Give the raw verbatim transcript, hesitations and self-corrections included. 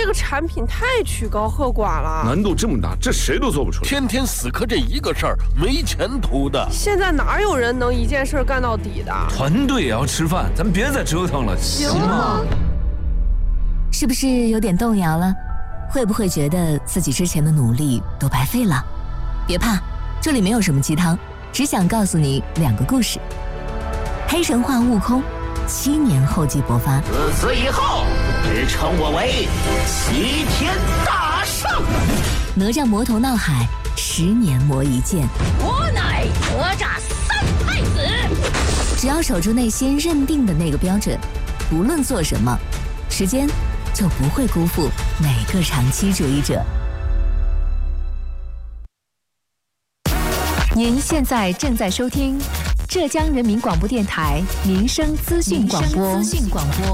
这个产品太曲高和寡了， 难度这么大，这谁都做不出来。 天天死磕这一个事儿，没前途的。 现在哪有人能一件事干到底的？ 团队也要吃饭，咱别再折腾了，行吗？ 是不是有点动摇了？会不会觉得自己之前的努力都白费了？别怕，这里没有什么鸡汤，只想告诉你两个故事。黑神话悟空七年后继勃发， 自此以后，只称我为齐天大圣。 哪吒魔头闹海，十年磨一剑。 我乃哪吒三太子。 只要守住内心认定的那个标准，不论做什么，时间就不会辜负每个长期主义者。 您现在正在收听浙江人民广播电台民生资讯广播。